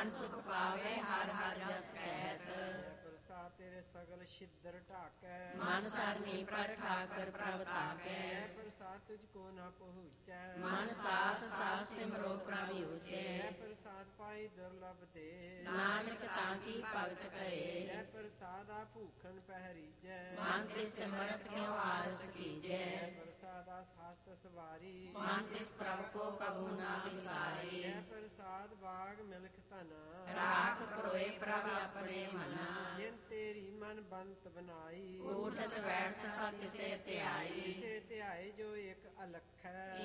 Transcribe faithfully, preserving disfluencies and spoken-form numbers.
ਮਨ ਸੁਖ ਪਾਵੇ ਹਰ ਹਰ ਜਸ ਕਹਿਤ। ਪ੍ਰਸਾਦ ਤੇਰੇ ਸਗਲ ਛਿੱਦਰ ਢਾਕੈ ਮਨ ਸਰਨੀ ਪ੍ਰਭ ਠਾਕਰ ਪ੍ਰਭ ਤਾਕੈ। ਪ੍ਰਸਾਦ ਤੁਝ ਕੋ ਨਾ ਪਹੁੰਚੈ ਮਨ ਸਾਸ ਸਾਸ ਸਿਮਰੋ ਪ੍ਰਭ ਉਚੈ। ਪ੍ਰਸਾਦ ਪਾਈ ਦੁਰਲਭ ਦੇ ਨਾਨਕ ਤਾਂ ਕੀ ਭਗਤ ਕਰੇ। ਜੈ ਪ੍ਰਸਾਦਾ ਭੂਖਨ ਪਹਿਰੀਜੈ ਮਨ ਤਿਸ ਸਿਮਰਤ ਕਿਉ ਆਲਸ ਕੀਜੈ। ਪ੍ਰਸਾਦਾ ਸਾਸਤ ਸਵਾਰੀ ਮਨ ਤਿਸ ਪ੍ਰਭ ਕੋ ਕਬੂ ਨਾ ਵਿਸਾਰੀ। ਜੈ ਪ੍ਰਸਾਦ ਬਾਗ ਮਿਲਖ ਧਨਾ ਰਾਖ ਪਰੋਏ ਪ੍ਰਭ ਆਪਣੇ ਮਨਾ। ਜਿਨ ਤੇਰੀ ਮਨ ਬੰਤ ਬਣਾਈ ਊਠਤ ਬੈਠ ਸਤ ਕਿਸੇ ਧਿਆਈ। ਕਿਸੇ ਧਿਆਏ ਜੋ ਇੱਕ ਅਲਖ ਹੈ